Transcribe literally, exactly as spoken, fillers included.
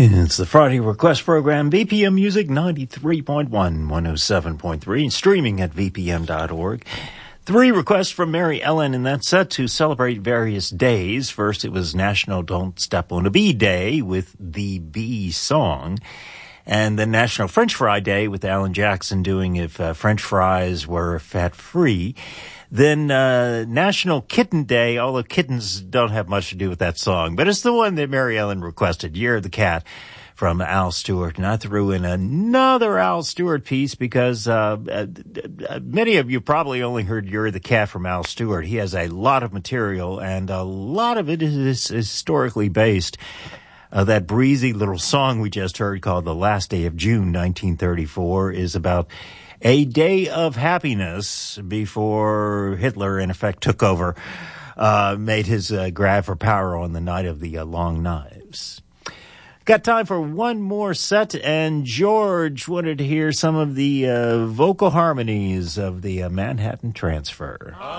It's the Friday Request Program, V P M Music ninety-three point one, one oh seven point three, and streaming at v p m dot org. Three requests from Mary Ellen in that set to celebrate various days. First, it was National Don't Step on a Bee Day with the Bee Song. And then National French Fry Day with Alan Jackson doing If uh, French Fries Were Fat-Free. Then uh, National Kitten Day, although kittens don't have much to do with that song. But it's the one that Mary Ellen requested, Year of the Cat, from Al Stewart. And I threw in another Al Stewart piece because uh, uh, many of you probably only heard Year of the Cat from Al Stewart. He has a lot of material, and a lot of it is historically based. Uh, that breezy little song we just heard called The Last Day of June, nineteen thirty-four, is about a day of happiness before Hitler, in effect, took over, uh, made his uh, grab for power on the night of the uh, Long Knives. Got time for one more set, and George wanted to hear some of the uh, vocal harmonies of the uh, Manhattan Transfer.